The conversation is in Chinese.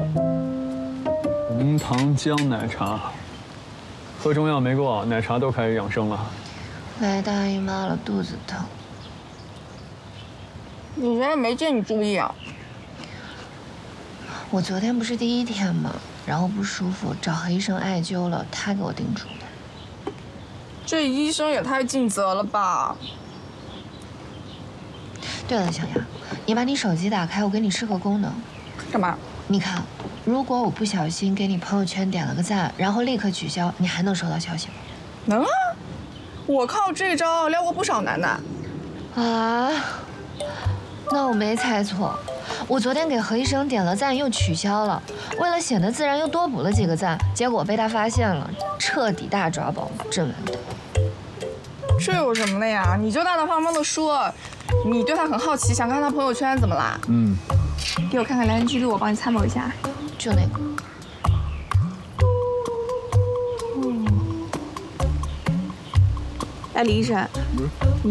无糖姜奶茶，喝中药没过，奶茶都开始养生了。 来大姨妈了，肚子疼。 你昨天没见你注意啊？ 我昨天不是第1天吗？然后不舒服，找何医生艾灸了，他给我叮嘱的。 这医生也太尽责了吧！ 对了，小杨，你把你手机打开，我给你试个功能。 干嘛？ 你看，如果我不小心给你朋友圈点了个赞，然后立刻取消，你还能收到消息吗？ 能啊！我靠这招撩过不少男的。 啊，那我没猜错。我昨天给何医生点了赞，又取消了，为了显得自然，又多补了几个赞，结果被他发现了，彻底大抓包，真完蛋。 这有什么的呀？你就大大方方的说，你对他很好奇，想看他朋友圈，怎么啦？给我看看聊天记录，我帮你参谋一下。 就那个。 哎，李医生，